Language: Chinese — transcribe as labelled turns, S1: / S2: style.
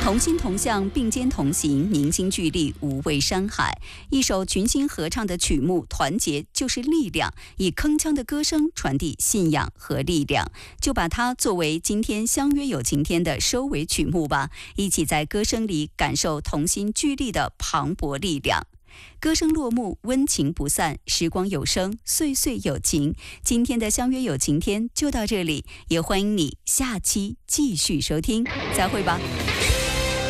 S1: 同心同向，并肩同行，凝心聚力，无畏山海。一首群星合唱的曲目，团结就是力量，以铿锵的歌声传递信仰和力量，就把它作为今天相约有晴天的收尾曲目吧。一起在歌声里感受同心聚力的磅礴力量。歌声落幕，温情不散，时光有声，岁岁有情。今天的相约有晴天就到这里，也欢迎你下期继续收听，再会吧。